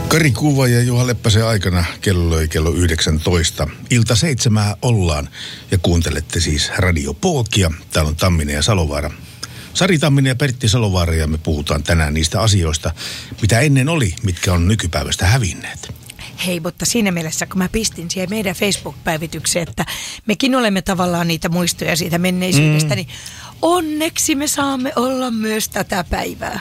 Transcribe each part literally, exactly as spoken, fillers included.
Kari Kuva ja Juha Leppäsen aikana kello oli kello yhdeksäntoista. Ilta seitsemää ollaan ja kuuntelette siis Radio Polkia. Täällä on Tamminen ja Salovaara. Sari Tamminen ja Pertti Salovaara ja me puhutaan tänään niistä asioista, mitä ennen oli, mitkä on nykypäivästä hävinneet. Hei, mutta siinä mielessä, kun mä pistin siihen meidän Facebook-päivitykseen, että mekin olemme tavallaan niitä muistoja siitä menneisyydestä, mm. niin onneksi me saamme olla myös tätä päivää.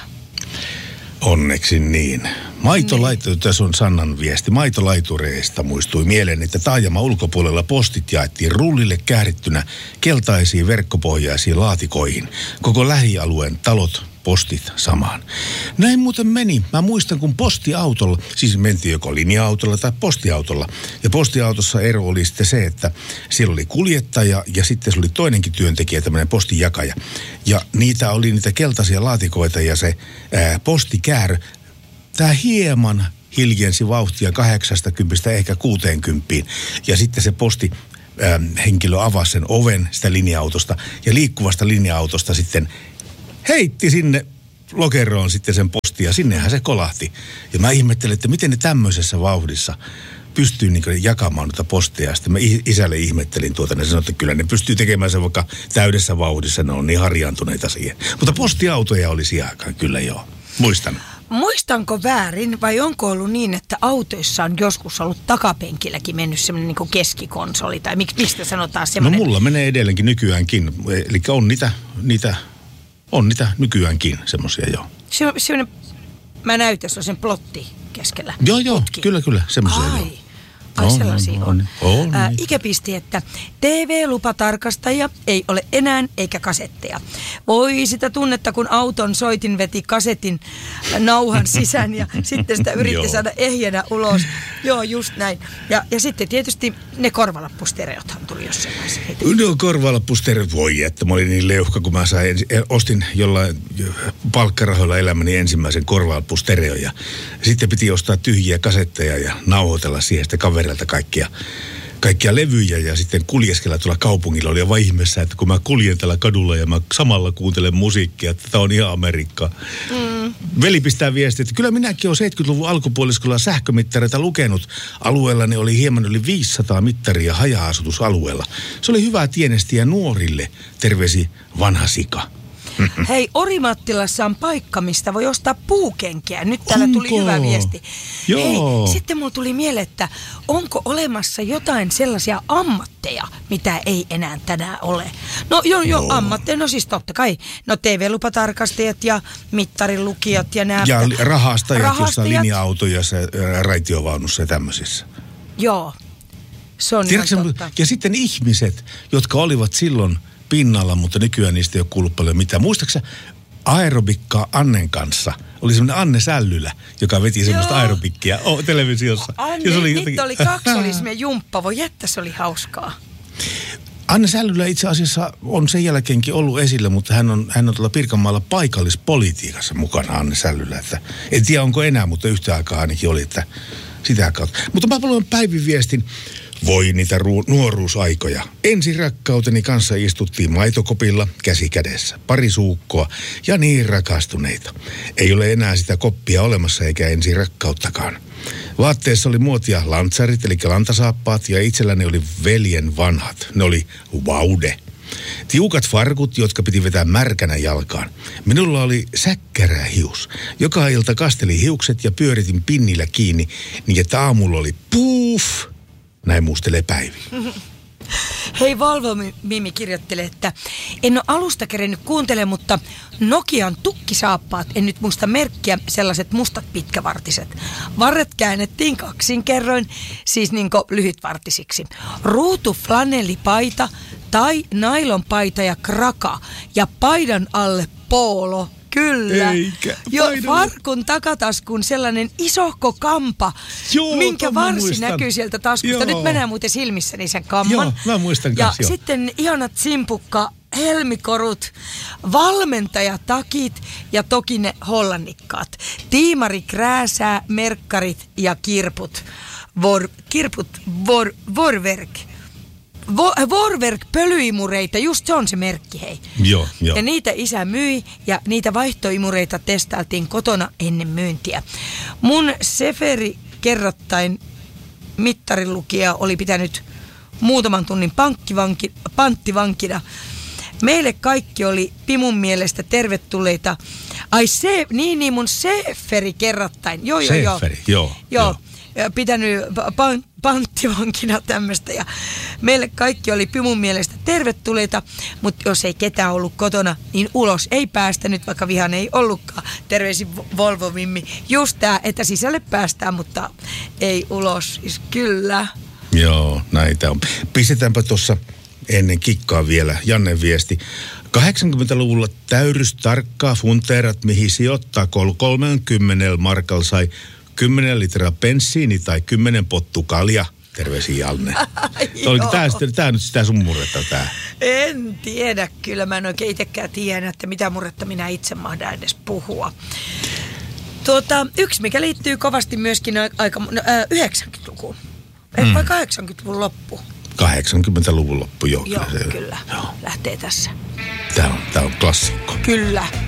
Onneksi niin. Maitolaituri, tässä on Sannan viesti. Maitolaitureista muistui mieleen, että taajama ulkopuolella postit jaettiin rullille käärittynä keltaisiin verkkopohjaisiin laatikoihin. Koko lähialueen talot, postit samaan. Näin muuten meni. Mä muistan, kun postiautolla, siis mentiin joko linja-autolla tai postiautolla. Ja postiautossa ero oli sitten se, että siellä oli kuljettaja ja sitten se oli toinenkin työntekijä, tämmöinen postijakaja. Ja niitä oli niitä keltaisia laatikoita ja se ää, postikäärö, tää hieman hiljensi vauhtia kahdeksastakymmenestä ehkä kuuteenkymmeneen. Ja sitten se posti ää, henkilö avasi sen oven sitä linja-autosta ja liikkuvasta linja-autosta sitten heitti sinne lokeroon sitten sen postia. Sinnehän se kolahti. Ja mä ihmettelin, että miten ne tämmöisessä vauhdissa pystyy niin jakamaan noita posteja. Sitten mä isälle ihmettelin tuota. Ne sanoi, että kyllä ne pystyy tekemään sen vaikka täydessä vauhdissa. Ne on niin harjaantuneita siihen. Mutta postiautoja oli siihen aikaan kyllä joo. Muistan. Muistanko väärin vai onko ollut niin, että autoissa on joskus ollut takapenkilläkin mennyt semmoinen niin kuin keskikonsoli? Tai mistä sanotaan semmoinen? No mulla menee edelleenkin nykyäänkin. Eli on niitä... niitä On niitä nykyäänkin semmoisia joo. Se on semmoinen, mä näytän sen plotti keskellä. Joo, joo, Putki. kyllä, kyllä, semmoisia Ai. joo. Ai on, sellaisia on. on, on, on Ää, niin. Ike pisti, että T V-lupatarkastajia ei ole enää eikä kasetteja. Voi sitä tunnetta, kun auton soitin veti kasetin nauhan sisään ja sitten sitä yritti saada ehjänä ulos. Joo, just näin. Ja, ja sitten tietysti ne korvalappustereothan tuli jossain vaiheessa. No korvalappustereot, voi että mä olin niin leuhka, kun mä sain, ostin jollain palkkarahoilla elämäni ensimmäisen korvalappustereon ja sitten piti ostaa tyhjiä kasetteja ja nauhoitella siihen sitä kaverilta kaikkia, kaikkia levyjä ja sitten kuljeskella tuolla kaupungilla oli aivan ihmeessä, että kun mä kuljen tällä kadulla ja mä samalla kuuntelen musiikkia, että tää on ihan Amerikka. Mm. Veli pistää viestiä, että kyllä minäkin olen seitsemänkymmentäluvun alkupuoliskolla sähkömittareita lukenut. Alueellani oli hieman yli viisisataa mittaria haja-asutusalueella. Se oli hyvä tienestiä nuorille. Terveisi vanha sika. Hei, Orimattilassa on paikka, mistä voi ostaa puukenkiä. Nyt täällä onko? Tuli hyvä viesti. Joo. Hei, sitten mulla tuli mieleen, että onko olemassa jotain sellaisia ammatteja, mitä ei enää tänään ole. No joo, joo, no. ammatteja, no siis totta kai. No T V-lupatarkastajat ja mittarilukijat ja nämä. Ja rahastajat, rahastajat. jossa on linja-autoissa, raitiovaunussa ja tämmöisissä. Joo, se on Tiedätkö, ihan totta. Ja sitten ihmiset, jotka olivat silloin pinnalla, mutta nykyään niistä ei ole kuullut paljon mitään. Muistaaksä aerobikkaa Annen kanssa? Oli semmoinen Anne Sällylä, joka veti semmoista Joo. aerobikkia oh, televisiossa. Anne, oli nyt jotenkin... oli kaksolismen jumppa. Voi jättä, se oli hauskaa. Anne Sällylä itse asiassa on sen jälkeenkin ollut esillä, mutta hän on, hän on tuolla Pirkanmaalla paikallispolitiikassa mukana, Anne Sällylä. Että en tiedä onko enää, mutta yhtä aikaa ainakin oli, että sitä kautta. Mutta mä haluan Päivin viestin. Voi niitä ruo- nuoruusaikoja. Ensi rakkauteni kanssa istuttiin maitokopilla käsi kädessä. Pari suukkoa ja niin rakastuneita. Ei ole enää sitä koppia olemassa eikä ensi rakkauttakaan. Vaatteessa oli muotia lantsarit eli lantasaappaat ja itselläni oli veljen vanhat. Ne oli vaude. Tiukat farkut, jotka piti vetää märkänä jalkaan. Minulla oli säkkärä hius. Joka ilta kastelin hiukset ja pyöritin pinnillä kiinni niin, että aamulla oli puuf. Näin muistelee Päivi. Hei, Valvo-Mimi kirjoittelee, että en ole alusta kerennyt kuuntelemaan, mutta Nokian tukkisaappaat, en nyt muista merkkiä, sellaiset mustat pitkävartiset. Varret käännettiin kaksinkerroin, siis niinku lyhytvartisiksi. Ruutu flanellipaita tai nailonpaita ja kraka ja paidan alle poolo. Kyllä. Eikä. Jo farkun takataskuun sellainen isohko kampa, Joo, minkä varsi muistan. näkyy sieltä taskusta. Joo. Nyt mä näen muuten silmissäni sen kamman. Joo, mä muistan Ja kanssa, sitten ihanat simpukka, helmikorut, valmentajatakit ja toki ne hollannikkaat. Tiimari krääsää, merkkarit ja kirput. Vor, kirput, vor, vorverk. Vo- Vorwerk pölyimureita, just se on se merkki, hei. Joo, joo. Ja niitä isä myi ja niitä vaihtoimureita testailtiin kotona ennen myyntiä. Mun Seferi kerrattain mittarilukija oli pitänyt muutaman tunnin pankkivanki, panttivankina. Meille kaikki oli Pimun mielestä tervetulleita. Ai se, niin niin mun Seferi kerrattain. Joo, joo, joo. Seferi, joo. Joo. joo. Pitänyt pan, panttivankina tämmöistä ja meille kaikki oli Pimun mielestä tervetulleita, mutta jos ei ketään ollut kotona, niin ulos ei päästänyt, vaikka vihan ei ollutkaan. Terveisin Volvo Mimmi. Just tää, että sisälle päästään, mutta ei ulos. Siis kyllä. Joo, näitä on. Pistetäänpä tuossa ennen kikkaa vielä Janne viesti. kahdeksankymmentäluvulla täyrys tarkkaa funteerat, mihin sijoittaa kolmekymmentä markalla sai kymmenen litraa bensiini tai kymmenen pottu kalja. Terveisiä Janne. Oliko tämä, tämä nyt sitä sun murretta tää? En tiedä kyllä. Mä en oikein itsekään tiedä, että mitä murretta minä itse mahdan edes puhua. Tuota, yksi, mikä liittyy kovasti myöskin aika no, äh, yhdeksänkymmentälukuun. Mm. Vai kahdeksankymmentäluvun loppu? kahdeksankymmentäluvun loppu, joo. Joo, kyllä. Se, kyllä. Joo. Lähtee tässä. Tämä on, tämä on klassikko. Kyllä.